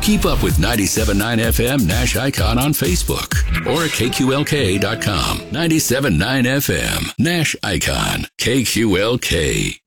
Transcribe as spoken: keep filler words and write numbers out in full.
Keep up with ninety-seven point nine F M Nash Icon on Facebook or K Q L K dot com. ninety-seven point nine F M Nash Icon, K Q L K.